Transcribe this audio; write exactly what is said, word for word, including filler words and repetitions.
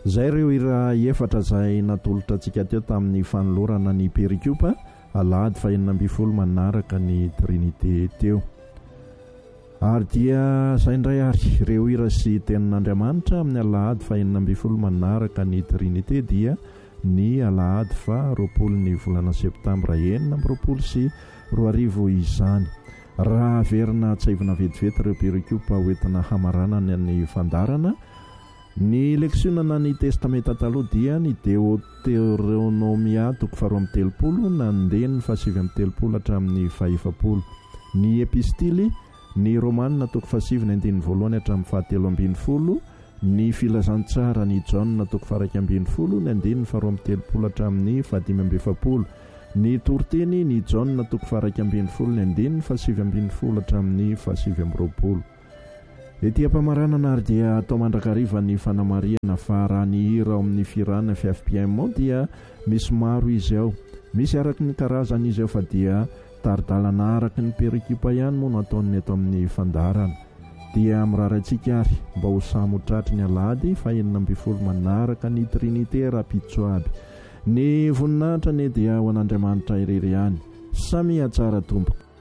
Zay ireo hira efatra izay natolotra antsika teo tamin'ny fanolorana ny pericoupe alahady fa enina ambin'ny folo manaraka ny trinité teo. Ary dia izay indray ary ireo hira sy tenin'Andriamanitra amin'ny alahady fa enina ambin'ny folo manaraka ny trinité dia ny alahady fa roapolo ny volana septambra enina amby roapolo sy roa arivo izany. Raha averina tsaivina vetivety ireo pericoupe hoentina hamaranana ny fandarana. Ny leksionana ny testamenta taloha dia ny Deuteronomia toko faharoa amby telopolo nandeny fahasivy amby telopolo hatramin'ny fahaefapolo. Ny epistily ny Romanina toko fahasivy ny andininy voalohany hatramin'ny fahatelo ambin'ny folo. Ny filazantsara ny Jaona toko faharaika ambin'ny folo ny andininy faharoa amby telopolo hatramin'ny fahadimy amby efapolo. Ny torteny ny Jaona toko faharaika ambin'ny folo ny andininy fahasivy ambin'ny folo hatramin'ny fahasivy amby roapolo. Ety am-pamaranana ary dia atao mandrakariva ny fanamariana fa raha ny hira ao amin'ny firana fiafi-piaimao dia misy maro izy ao. Misy araky ny karazany izy ao fa dia taridalana araky ny pericoupe ihany moa no ataony eto amin'ny fandarana. Dia miraraintsika ary mba ho samotratry ny alahady fa enina ambin'ny folo manaraka ny trinité rapitso aby. Ny voninahitra ny dia ho an'Andriamanitra irery ihany. Samy atsara tompo.